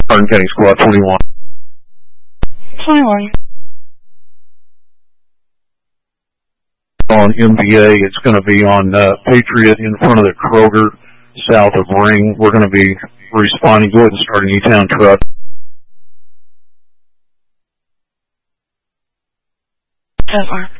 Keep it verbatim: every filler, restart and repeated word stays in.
Hardin County Squad twenty-one. twenty-one. On M B A, it's going to be on uh, Patriot in front of the Kroger, south of Ring. We're going to be responding. Go ahead and start an E-Town truck. Over.